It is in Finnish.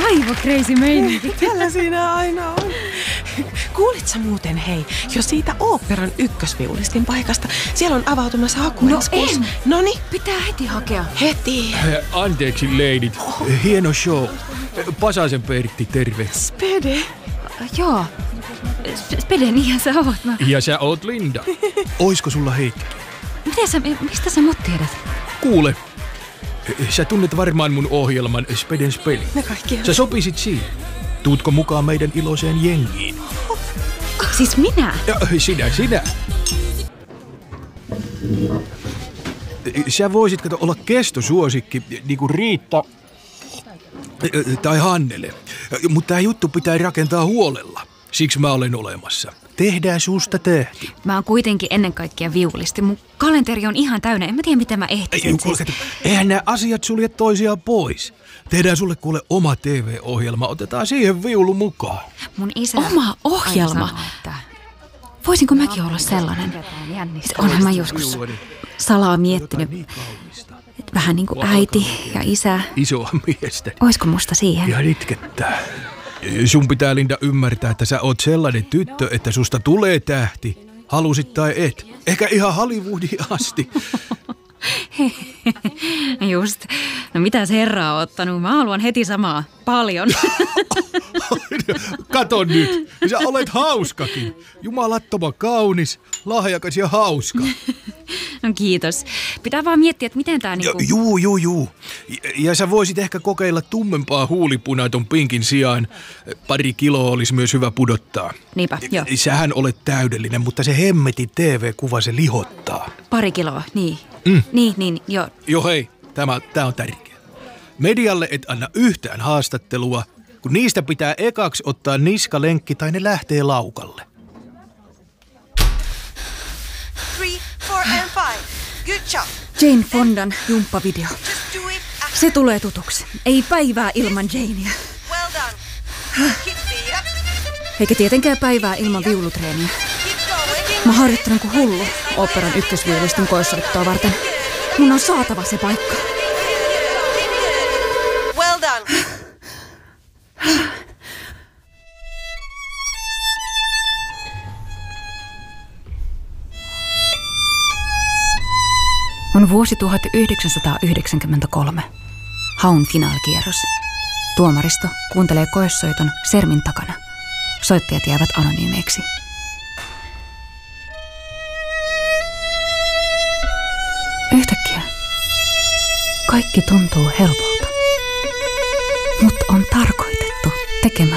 Aivan crazy meininki. Tällä siinä aina on. Kuulitsä muuten, hei, jo siitä oopperan ykkösviulistin paikasta? Siellä on avautumassa haku. No en. Noniin. Pitää heti hakea. Heti. Anteeksi, leidit. Hieno show. Pasasen Pertti, terve. Spede. Joo. Spede, niinhän sä oot. Ja sä oot Linda. Oisko sulla hetki? Mistä sä mut tiedät? Kuule, sä tunnet varmaan mun ohjelman Speden Speli. Me kaikki. Sä sopisit siihen. Tuutko mukaan meidän iloiseen jengiin? Siis minä? Ja, sinä. Sä voisit olla kestosuosikki, niinku Riitta tai Hannele. Mutta tää juttu pitää rakentaa huolella. Siksi mä olen olemassa. Tehdään susta tähti. Mä oon kuitenkin ennen kaikkea viulisti. Mun kalenteri on ihan täynnä. En mä tiedä, miten mä ehtisin. Eihän nämä asiat sulje toisiaan pois. Tehdään sulle kuule oma TV-ohjelma. Otetaan siihen viulu mukaan. Mun isä... Oma ohjelma? Sanoo, että... Voisinko mäkin olla sellainen? Onhan mä joskus salaa miettinyt. Vähän niin kuin äiti ja isä. Isoa miestä. Oisko musta siihen? Ja itkettää. Sun pitää, Linda, ymmärtää, että sä oot sellainen tyttö, että susta tulee tähti. Halusit tai et. Ehkä ihan Hollywoodiin asti. Just. No mitäs herra on ottanut? Mä haluan heti samaa. Paljon. Kato nyt. Sä olet hauskakin. Jumalattoman kaunis, lahjakas ja hauska. No kiitos. Pitää vaan miettiä, että miten tää niinku... Juu. Ja sä voisit ehkä kokeilla tummempaa huulipunaa ton pinkin sijaan. 2 kiloa olisi myös hyvä pudottaa. Niinpä, joo. Sähän olet täydellinen, mutta se hemmetin TV-kuva se lihottaa. 2 kiloa, niin. Niin, joo. Joo hei, tää on tärkeä. Medialle et anna yhtään haastattelua, kun niistä pitää ekaksi ottaa niskalenkki tai ne lähtee laukalle. 3, 4 and 5. Good job. Jane Fondan jumppavideo. Just do it. Se tulee tutuksi. Ei päivää ilman Janea. Well done. Keep feet up. Eikä tietenkään päivää ilman viulutreeniä. Keep going. Mä harjoittelen kuin hullu oopperan ykkösviulistin koissoittoa varten. Mun on saatava se paikka. Well done. On vuosi 1993. Haun finaalikierros. Tuomaristo kuuntelee koessoiton sermin takana. Soittajat jäävät anonyymeiksi. Yhtäkkiä kaikki tuntuu helpolta. Mut on